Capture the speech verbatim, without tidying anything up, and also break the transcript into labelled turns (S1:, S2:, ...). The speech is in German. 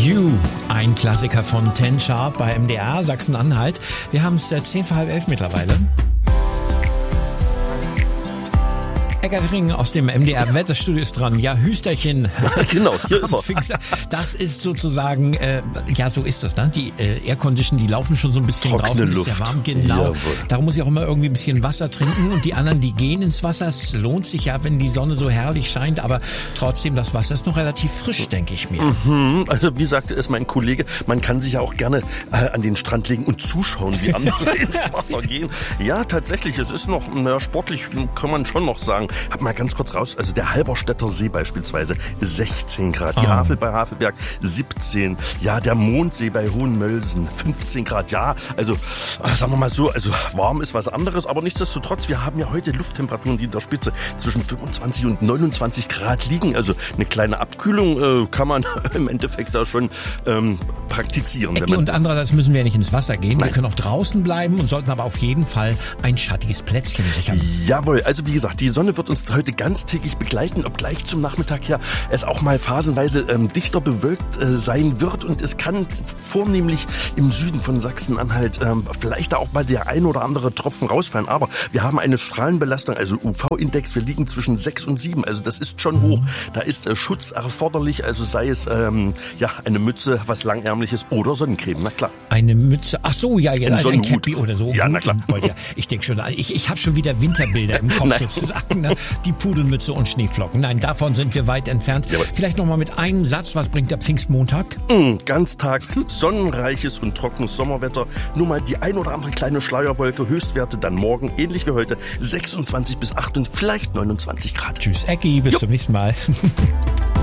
S1: You, ein Klassiker von Ten Sharp bei M D R Sachsen-Anhalt. Wir haben es zehn vor halb elf mittlerweile. Eckart Ring aus dem M D R-Wetterstudio ist dran. Ja, Hüsterchen.
S2: Genau, hier ist er.
S1: Das ist sozusagen, äh, ja, so ist das, ne? Die äh, Aircondition, die laufen schon so ein bisschen
S2: Trockene
S1: draußen,
S2: Luft.
S1: ist ja warm, genau.
S2: Jawohl.
S1: Darum muss ich auch immer irgendwie ein bisschen Wasser trinken und die anderen, die gehen ins Wasser. Es lohnt sich ja, wenn die Sonne so herrlich scheint, aber trotzdem, das Wasser ist noch relativ frisch, denke ich mir.
S2: Mhm, also wie sagte es mein Kollege, man kann sich ja auch gerne äh, an den Strand legen und zuschauen, wie andere ins Wasser gehen. Ja, tatsächlich, es ist noch, na, sportlich kann man schon noch sagen. Hab mal ganz kurz raus, also der Halberstädter See beispielsweise sechzehn Grad, die
S1: Ah.
S2: Havel bei Havelberg siebzehn, ja, der Mondsee bei Hohenmölsen fünfzehn Grad, ja, also äh, sagen wir mal so, also warm ist was anderes, aber nichtsdestotrotz, wir haben ja heute Lufttemperaturen, die in der Spitze zwischen fünfundzwanzig und neunundzwanzig Grad liegen, also eine kleine Abkühlung äh, kann man im Endeffekt da schon ähm, praktizieren.
S1: Ecki, und andererseits müssen wir ja nicht ins Wasser gehen,
S2: Nein.
S1: wir können auch draußen bleiben und sollten aber auf jeden Fall ein schattiges Plätzchen sichern.
S2: Jawohl, also wie gesagt, die Sonne wird uns heute ganztägig begleiten, obgleich zum Nachmittag her es auch mal phasenweise ähm, dichter bewölkt äh, sein wird und es kann vornehmlich im Süden von Sachsen-Anhalt ähm, vielleicht da auch mal der ein oder andere Tropfen rausfallen, aber wir haben eine Strahlenbelastung, also U V-Index, wir liegen zwischen sechs und sieben, also das ist schon hoch, da ist äh, Schutz erforderlich, also sei es ähm, ja eine Mütze, was langärmliches oder Sonnencreme, na klar.
S1: Eine Mütze, ach so, ja, ja,
S2: Ein
S1: ein
S2: Sonnenhut.
S1: Cappy oder so.
S2: Ja, na klar.
S1: Ja, ich denke schon, ich, ich habe schon wieder Winterbilder im Kopf
S2: Nein.
S1: sozusagen, ne? Die Pudelmütze und Schneeflocken. Nein, davon sind wir weit entfernt.
S2: Jawohl.
S1: Vielleicht nochmal mit einem Satz, was bringt der Pfingstmontag?
S2: Mm, Ganztag, sonnenreiches und trockenes Sommerwetter, nur mal die ein oder andere kleine Schleierwolke, Höchstwerte dann morgen, ähnlich wie heute, sechsundzwanzig bis achtundzwanzig, vielleicht neunundzwanzig Grad.
S1: Tschüss, Ecki, bis
S2: Jo.
S1: zum nächsten Mal.